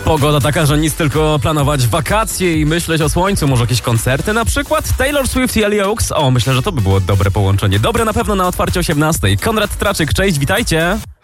Pogoda taka, że nic, tylko planować wakacje i myśleć o słońcu. Może jakieś koncerty na przykład? Taylor Swift i Ellie Oaks? O, myślę, że to by było dobre połączenie. Dobre na pewno na otwarcie 18. Konrad Traczyk, cześć, witajcie.